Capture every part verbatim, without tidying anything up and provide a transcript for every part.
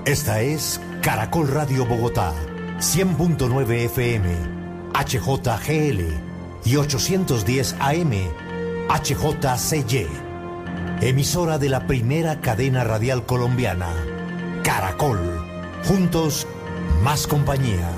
Esta es Caracol Radio Bogotá, cien punto nueve F M, H J G L y ochocientos diez A M, H J C Y. Emisora de la primera cadena radial colombiana, Caracol. Juntos, más compañía.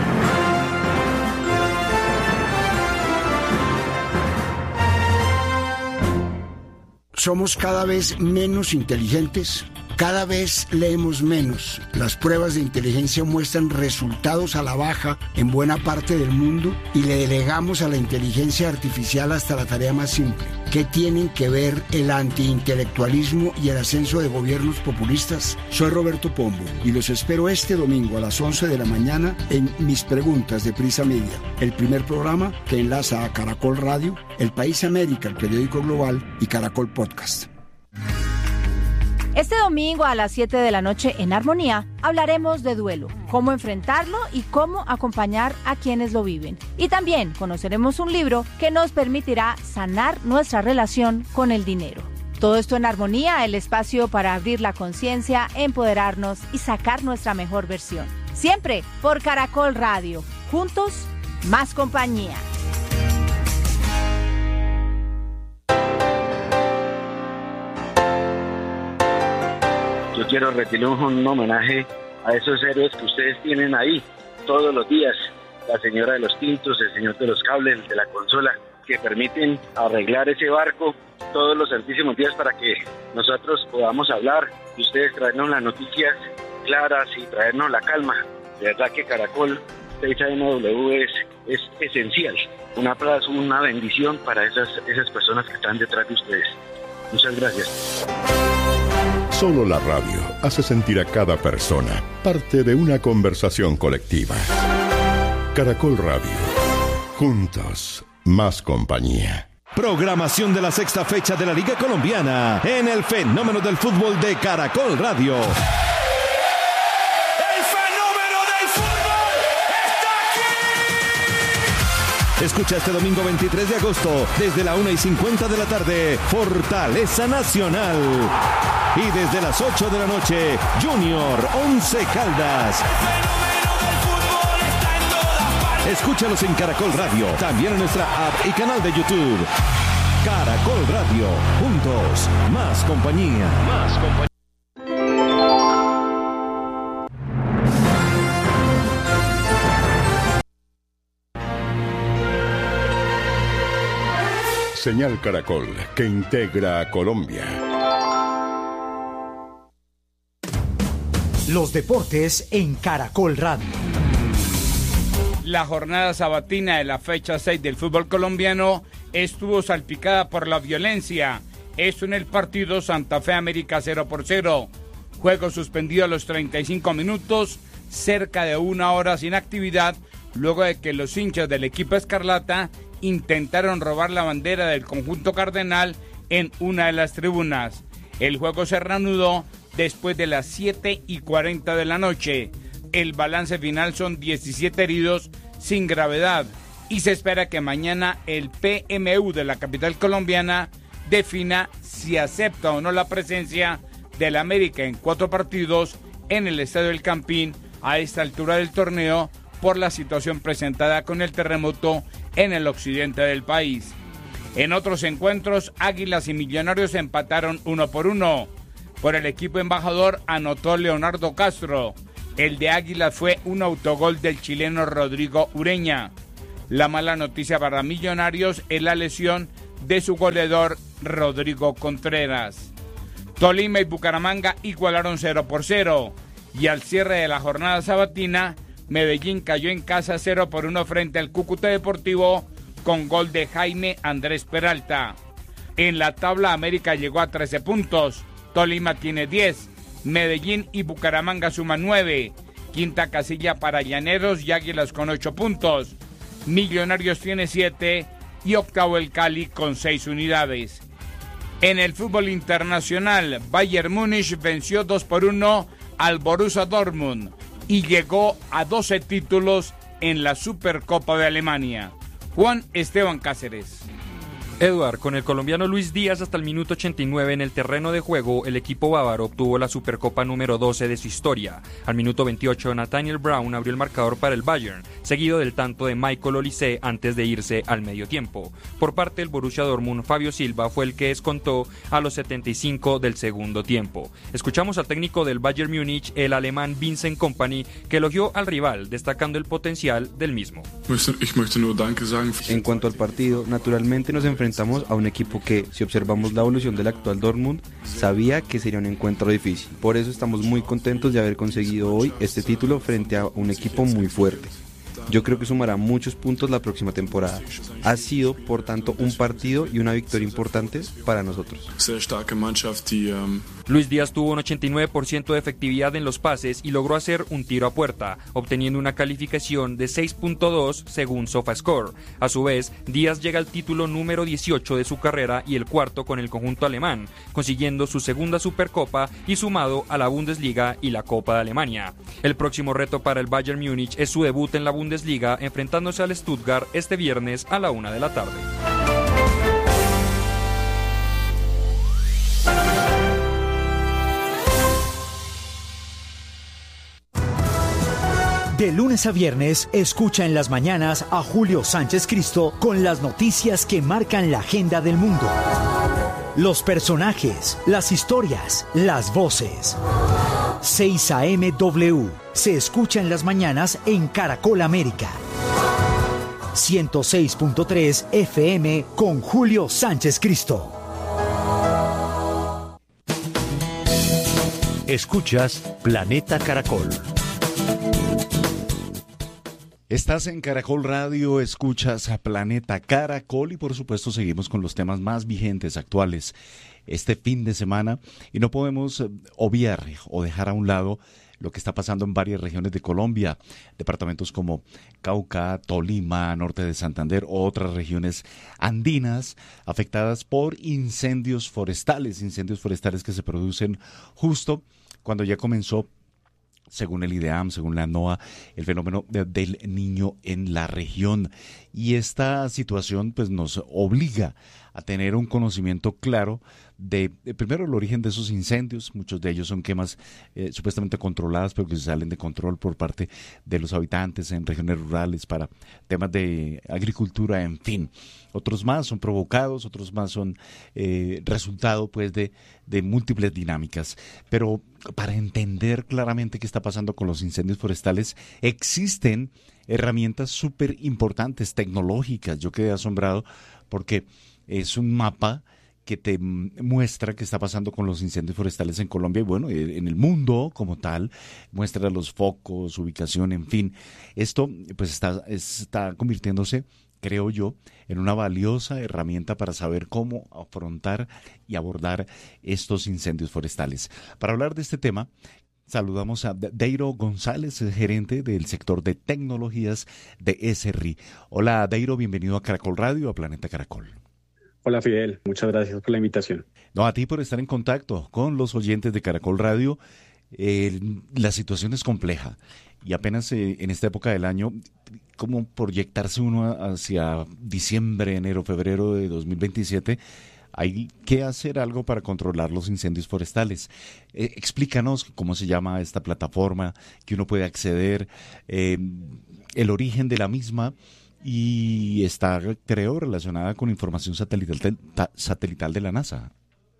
Somos cada vez menos inteligentes. Cada vez leemos menos. Las pruebas de inteligencia muestran resultados a la baja en buena parte del mundo y le delegamos a la inteligencia artificial hasta la tarea más simple. ¿Qué tienen que ver el antiintelectualismo y el ascenso de gobiernos populistas? Soy Roberto Pombo y los espero este domingo a las once de la mañana en Mis Preguntas de Prisa Media, el primer programa que enlaza a Caracol Radio, El País América, el periódico global, y Caracol Podcast. Este domingo a las siete de la noche en Armonía hablaremos de duelo, cómo enfrentarlo y cómo acompañar a quienes lo viven. Y también conoceremos un libro que nos permitirá sanar nuestra relación con el dinero. Todo esto en Armonía, el espacio para abrir la conciencia, empoderarnos y sacar nuestra mejor versión. Siempre por Caracol Radio. Juntos, más compañía. Yo quiero rendirle un homenaje a esos héroes que ustedes tienen ahí todos los días. La señora de los tintos, el señor de los cables, el de la consola, que permiten arreglar ese barco todos los santísimos días para que nosotros podamos hablar y ustedes traernos las noticias claras y traernos la calma. De verdad que Caracol seis A M W es, es esencial. Un aplauso, una bendición para esas, esas personas que están detrás de ustedes. Muchas gracias. Solo la radio hace sentir a cada persona parte de una conversación colectiva. Caracol Radio. Juntos, más compañía. Programación de la sexta fecha de la Liga Colombiana en el fenómeno del fútbol de Caracol Radio. Escucha este domingo veintitrés de agosto, desde la una y cincuenta de la tarde, Fortaleza Nacional. Y desde las ocho de la noche, Junior Once Caldas. Escúchalos en Caracol Radio, también en nuestra app y canal de YouTube. Caracol Radio, juntos, más compañía. Más compañía. Señal Caracol, que integra a Colombia. Los deportes en Caracol Radio. La jornada sabatina de la fecha seis del fútbol colombiano estuvo salpicada por la violencia. Esto en el partido Santa Fe América cero por cero. Juego suspendido a los treinta y cinco minutos, cerca de una hora sin actividad, luego de que los hinchas del equipo escarlata intentaron robar la bandera del conjunto cardenal en una de las tribunas. El juego se reanudó después de las siete y cuarenta de la noche. El balance final son diecisiete heridos sin gravedad y se espera que mañana el P M U de la capital colombiana defina si acepta o no la presencia del América en cuatro partidos en el Estadio El Campín a esta altura del torneo por la situación presentada con el terremoto en el occidente del país. En otros encuentros, Águilas y Millonarios empataron uno por uno. Por el equipo embajador anotó Leonardo Castro. El de Águilas fue un autogol del chileno Rodrigo Ureña. La mala noticia para Millonarios es la lesión de su goleador Rodrigo Contreras. Tolima y Bucaramanga igualaron cero por cero. Y al cierre de la jornada sabatina, Medellín cayó en casa cero por uno frente al Cúcuta Deportivo con gol de Jaime Andrés Peralta. En la tabla América llegó a trece puntos, Tolima tiene diez, Medellín y Bucaramanga suman nueve, quinta casilla para Llaneros y Águilas con ocho puntos, Millonarios tiene siete y octavo el Cali con seis unidades. En el fútbol internacional, Bayern Múnich venció dos por uno al Borussia Dortmund y llegó a doce títulos en la Supercopa de Alemania. Juan Esteban Cáceres. Eduard, con el colombiano Luis Díaz hasta el minuto ochenta y nueve en el terreno de juego, el equipo bávaro obtuvo la Supercopa número doce de su historia. Al minuto veintiocho, Nathaniel Brown abrió el marcador para el Bayern, seguido del tanto de Michael Olise antes de irse al medio tiempo. Por parte del Borussia Dortmund, Fabio Silva fue el que descontó a los setenta y cinco del segundo tiempo. Escuchamos al técnico del Bayern Múnich, el alemán Vincent Kompany, que elogió al rival, destacando el potencial del mismo. En cuanto al partido, naturalmente nos enfrentamos enfrentamos a un equipo que, si observamos la evolución del actual Dortmund, sabía que sería un encuentro difícil. Por eso estamos muy contentos de haber conseguido hoy este título frente a un equipo muy fuerte. Yo creo que sumará muchos puntos la próxima temporada. Ha sido, por tanto, un partido y una victoria importante para nosotros. Luis Díaz tuvo un ochenta y nueve por ciento de efectividad en los pases y logró hacer un tiro a puerta, obteniendo una calificación de seis punto dos según SofaScore. A su vez, Díaz llega al título número dieciocho de su carrera y el cuarto con el conjunto alemán, consiguiendo su segunda Supercopa y sumado a la Bundesliga y la Copa de Alemania. El próximo reto para el Bayern Múnich es su debut en la Bundesliga, enfrentándose al Stuttgart este viernes a la una de la tarde. De lunes a viernes, escucha en las mañanas a Julio Sánchez Cristo con las noticias que marcan la agenda del mundo. Los personajes, las historias, las voces. seis A M W se escucha en las mañanas en Caracol América. ciento seis punto tres F M con Julio Sánchez Cristo. Escuchas Planeta Caracol. Estás en Caracol Radio, escuchas a Planeta Caracol y por supuesto seguimos con los temas más vigentes, actuales, este fin de semana. Y no podemos obviar o dejar a un lado lo que está pasando en varias regiones de Colombia, departamentos como Cauca, Tolima, norte de Santander, o otras regiones andinas afectadas por incendios forestales, incendios forestales que se producen justo cuando ya comenzó, según el IDEAM, según la NOAA, el fenómeno de, del Niño en la región. Y esta situación pues nos obliga a tener un conocimiento claro de, de primero, el origen de esos incendios. Muchos de ellos son quemas eh, supuestamente controladas, pero que se salen de control por parte de los habitantes en regiones rurales para temas de agricultura, en fin. Otros más son provocados, otros más son eh, resultado pues de, de múltiples dinámicas. Pero para entender claramente qué está pasando con los incendios forestales, existen herramientas súper importantes, tecnológicas. Yo quedé asombrado porque es un mapa que te muestra qué está pasando con los incendios forestales en Colombia y bueno, en el mundo como tal, muestra los focos, ubicación, en fin. Esto pues está, está convirtiéndose, creo yo, en una valiosa herramienta para saber cómo afrontar y abordar estos incendios forestales. Para hablar de este tema, saludamos a Deiro González, gerente del sector de tecnologías de S R I. Hola Deiro, bienvenido a Caracol Radio, a Planeta Caracol. Hola Fidel, muchas gracias por la invitación. No, a ti por estar en contacto con los oyentes de Caracol Radio. Eh, la situación es compleja y apenas eh, en esta época del año, ¿cómo proyectarse uno hacia diciembre, enero, febrero de dos mil veintisiete? Hay que hacer algo para controlar los incendios forestales. Eh, explícanos cómo se llama esta plataforma, que uno puede acceder, eh, el origen de la misma. Y está, creo, relacionada con información satelital, satelital de la NASA.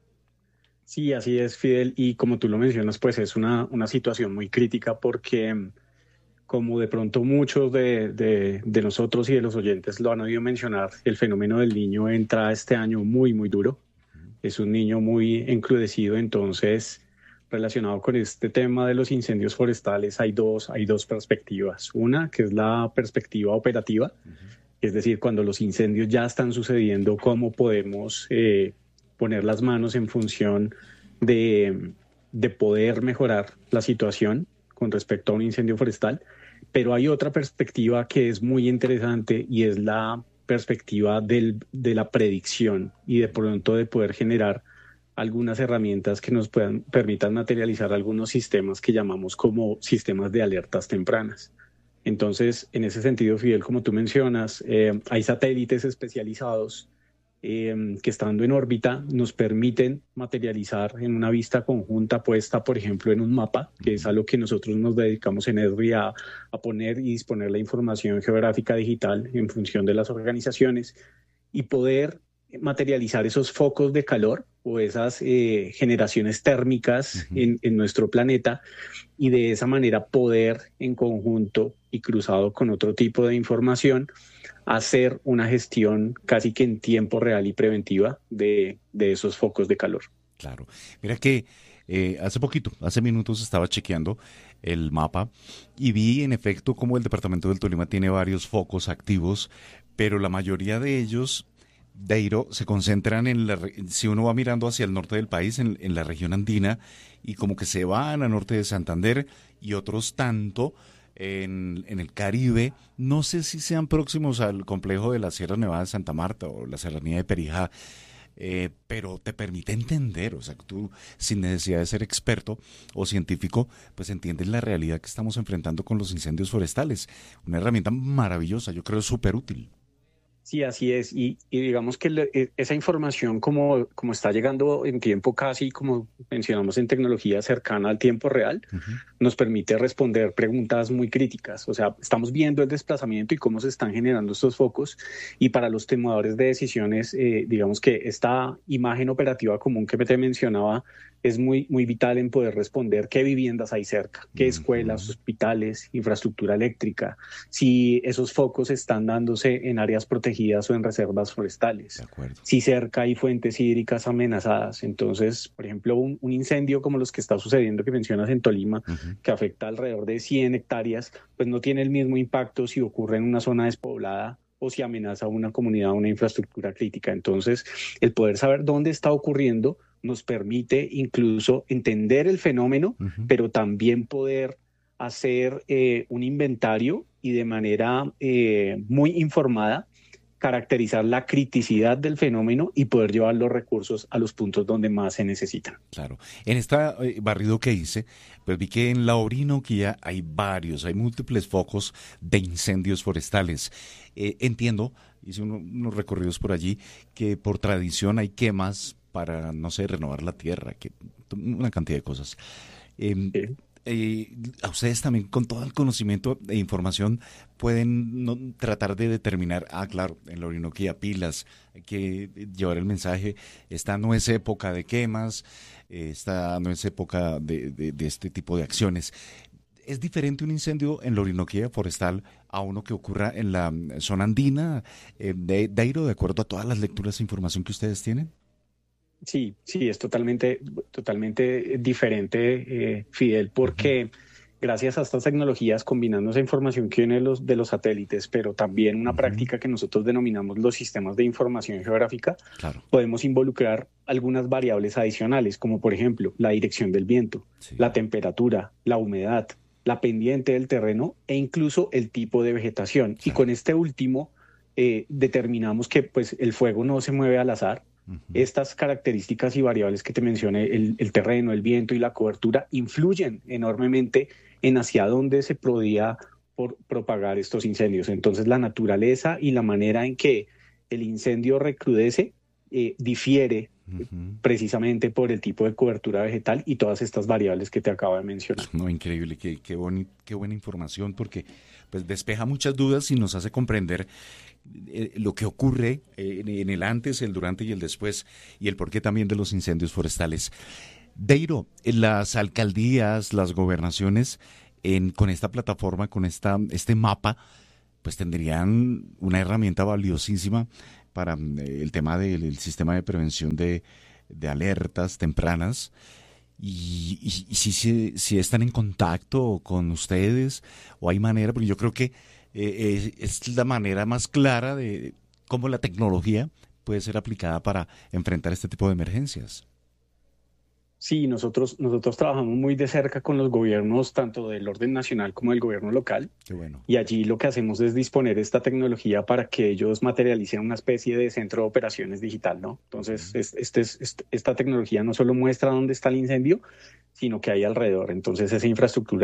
Sí, así es, Fidel. Y como tú lo mencionas, pues es una, una situación muy crítica porque, como de pronto muchos de, de, de nosotros y de los oyentes lo han oído mencionar, el fenómeno del Niño entra este año muy, muy duro. Es un niño muy encrudecido, entonces, relacionado con este tema de los incendios forestales, hay dos, hay dos perspectivas. Una, que es la perspectiva operativa, uh-huh. Es decir, cuando los incendios ya están sucediendo, cómo podemos eh, poner las manos en función de, de poder mejorar la situación con respecto a un incendio forestal. Pero hay otra perspectiva que es muy interesante y es la perspectiva del, de la predicción y de pronto de poder generar algunas herramientas que nos puedan, permitan materializar algunos sistemas que llamamos como sistemas de alertas tempranas. Entonces, en ese sentido, Fidel, como tú mencionas, eh, hay satélites especializados eh, que estando en órbita nos permiten materializar en una vista conjunta puesta, por ejemplo, en un mapa, que es a lo que nosotros nos dedicamos en ESRI a, a poner y disponer la información geográfica digital en función de las organizaciones y poder materializar esos focos de calor o esas eh, generaciones térmicas uh-huh. en, en nuestro planeta y de esa manera poder en conjunto y cruzado con otro tipo de información hacer una gestión casi que en tiempo real y preventiva de, de esos focos de calor. Claro. Mira que eh, hace poquito, hace minutos estaba chequeando el mapa y vi en efecto cómo el departamento del Tolima tiene varios focos activos, pero la mayoría de ellos, Dairo, se concentran en la, si uno va mirando hacia el norte del país, en, en la región andina, y como que se van al norte de Santander, y otros tanto en, en el Caribe. No sé si sean próximos al complejo de la Sierra Nevada de Santa Marta o la Serranía de Perijá, eh, pero te permite entender, o sea, que tú sin necesidad de ser experto o científico, pues entiendes la realidad que estamos enfrentando con los incendios forestales. Una herramienta maravillosa, yo creo súper útil. Sí, así es. Y, y digamos que le, esa información como, como está llegando en tiempo casi, como mencionamos en tecnología cercana al tiempo real, uh-huh. nos permite responder preguntas muy críticas. O sea, estamos viendo el desplazamiento y cómo se están generando estos focos. Y para los tomadores de decisiones, eh, digamos que esta imagen operativa común que te mencionaba es muy, muy vital en poder responder qué viviendas hay cerca, qué escuelas, hospitales, infraestructura eléctrica, si esos focos están dándose en áreas protegidas o en reservas forestales, si cerca hay fuentes hídricas amenazadas. Entonces, por ejemplo, un, un incendio como los que está sucediendo que mencionas en Tolima, uh-huh. que afecta alrededor de cien hectáreas, pues no tiene el mismo impacto si ocurre en una zona despoblada o si amenaza a una comunidad o una infraestructura crítica. Entonces, el poder saber dónde está ocurriendo nos permite incluso entender el fenómeno, uh-huh. pero también poder hacer eh, un inventario y de manera eh, muy informada caracterizar la criticidad del fenómeno y poder llevar los recursos a los puntos donde más se necesitan. Claro. En esta eh, barrido que hice, pues vi que en la Orinoquía hay varios, hay múltiples focos de incendios forestales. Eh, entiendo, hice uno, unos recorridos por allí, que por tradición hay quemas para, no sé, renovar la tierra, que una cantidad de cosas. Eh, sí. Eh, a ustedes también, con todo el conocimiento e información, pueden no, tratar de determinar, ah, claro, en la Orinoquía pilas, hay que llevar el mensaje, esta no es época de quemas, esta no es época de, de, de este tipo de acciones. ¿Es diferente un incendio en la Orinoquía forestal a uno que ocurra en la zona andina, eh, de Dairo, de acuerdo a todas las lecturas e información que ustedes tienen? Sí, sí, es totalmente, totalmente diferente, eh, Fidel, porque uh-huh. gracias a estas tecnologías, combinando esa información que viene de los, de los satélites, pero también una uh-huh. práctica que nosotros denominamos los sistemas de información geográfica, claro. podemos involucrar algunas variables adicionales, como por ejemplo la dirección del viento, sí. la temperatura, la humedad, la pendiente del terreno e incluso el tipo de vegetación. Claro. Y con este último eh, determinamos que pues, el fuego no se mueve al azar. Uh-huh. Estas características y variables que te mencioné, el, el terreno, el viento y la cobertura, influyen enormemente en hacia dónde se podía por propagar estos incendios. Entonces, la naturaleza y la manera en que el incendio recrudece eh, difiere uh-huh. precisamente por el tipo de cobertura vegetal y todas estas variables que te acabo de mencionar. No, increíble, qué, qué, boni, qué buena información, porque pues despeja muchas dudas y nos hace comprender eh, lo que ocurre eh, en el antes, el durante y el después, y el porqué también de los incendios forestales. Dairo, las alcaldías, las gobernaciones, en, con esta plataforma, con esta, este mapa, pues tendrían una herramienta valiosísima para eh, el tema del el sistema de prevención de, de alertas tempranas. Y, y, y si, si, si están en contacto con ustedes o hay manera, porque yo creo que eh, es, es la manera más clara de cómo la tecnología puede ser aplicada para enfrentar este tipo de emergencias. Sí, nosotros, nosotros trabajamos muy de cerca con los gobiernos, tanto del orden nacional como del gobierno local. Qué bueno. Y allí lo que hacemos es disponer esta tecnología para que ellos materialicen una especie de centro de operaciones digital, ¿no? Entonces, uh-huh. es, este es, este, esta tecnología no solo muestra dónde está el incendio, sino que hay alrededor. Entonces, esa infraestructura